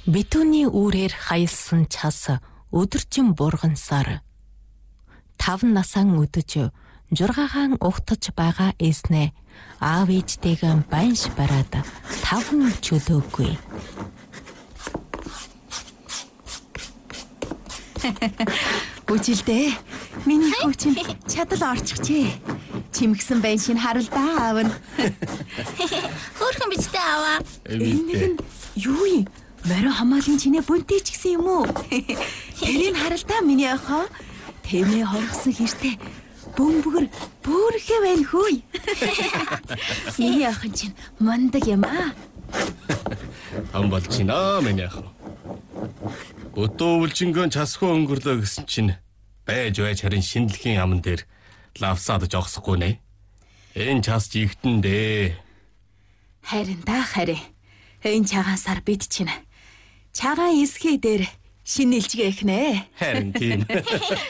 Битүүний үүрээр хаялсан час өдөржин бургансаар 5 насаан өдөж 6 угтаж байгаа эснээ аав ээжтэйгэн банш бараад 5 чөлөөгүй. Үжилдээ миний хүүчин чадал орчихжээ. Чимгсэн баншийг харалдаа аав нь. Хөөрхөн бичтэй аваа. Энэ нэг нь юу юм? Морио хамаалын чинээ бүнтэй ч гэсэн юм уу? Тэрийг харалдаа миний охоо. Тэмээ хоргосон хэртэй бөмбөгөр бүрхэ байна хөөе. Миний охин чинь мундаг юм аа. Ам болж байна миний охин. Өдөө үлжингөн часгүй өнгөрлөө гэсэн чинь байж харин шинэлхийн аман дээр лавсаад жогсохгүй нэ. Энэ час жигтэн дээ. Харин та харин. Энэ чагаансаар бид чинь чагаан эсхий дээр шинэлжгээ эхнэ. Харин тийм.